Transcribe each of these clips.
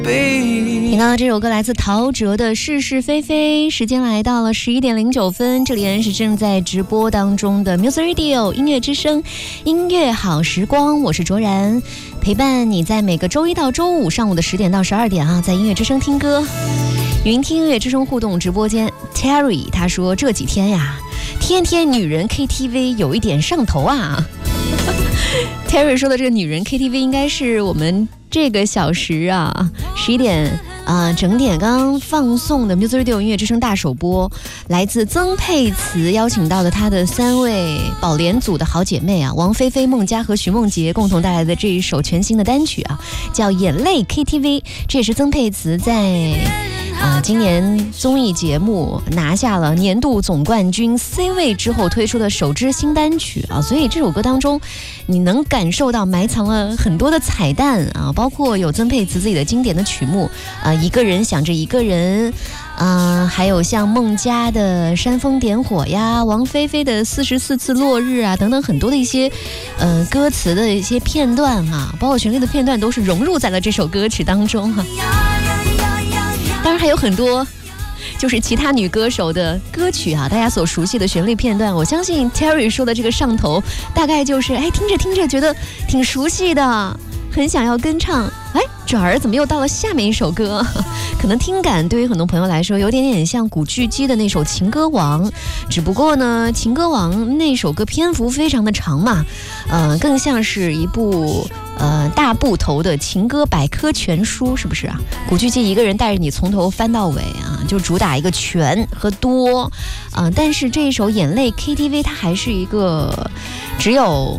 听到这首歌来自陶喆的《是是非非》，时间来到了11点09分，这里仍是正在直播当中的 Music Radio 音乐之声音乐好时光，我是卓然，陪伴你在每个周一到周五上午的10点到12点啊，在音乐之声听歌。云听音乐之声互动直播间 Terry 他说这几天呀，天天女人 KTV 有一点上头啊。Terry 说的这个女人 KTV 应该是我们这个小时啊11点整点刚刚放送的 Music Radio 音乐之声大首播，来自曾沛慈邀请到的她的3位宝莲组的好姐妹啊，王菲菲、孟佳和徐梦洁共同带来的这一首全新的单曲啊，叫《眼泪 KTV》，这也是曾沛慈在今年综艺节目拿下了年度总冠军 C 位之后推出的首支新单曲啊，所以这首歌当中你能感受到埋藏了很多的彩蛋啊，包括有曾沛慈自己的经典的曲目一个人想着一个人还有像孟佳的煽风点火呀，王菲菲的44次落日啊等等很多的一些歌词的一些片段啊，包括旋律的片段都是融入在了这首歌曲当中啊。当然还有很多就是其他女歌手的歌曲啊，大家所熟悉的旋律片段，我相信 Terry 说的这个上头大概就是听着听着觉得挺熟悉的，很想要跟唱，转而怎么又到了下面一首歌，可能听感对于很多朋友来说有点像古巨基的那首《情歌王》，只不过呢《情歌王》那首歌篇幅非常的长嘛，更像是一部大部头的情歌百科全书，是不是啊？古巨基一个人带着你从头翻到尾啊，就主打一个全和多但是这一首《眼泪 KTV》它还是一个只有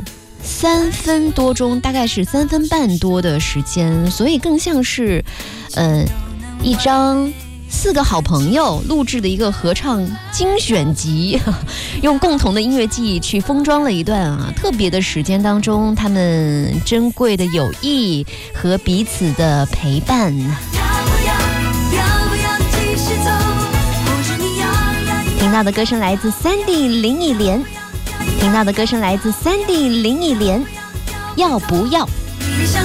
3分多钟，大概是3分半多的时间，所以更像是一张4个好朋友录制的一个合唱精选集，用共同的音乐记忆去封装了一段特别的时间当中他们珍贵的友谊和彼此的陪伴。听到的歌声来自Sandy林忆莲，听到的歌声来自Sandy林忆莲，要不要？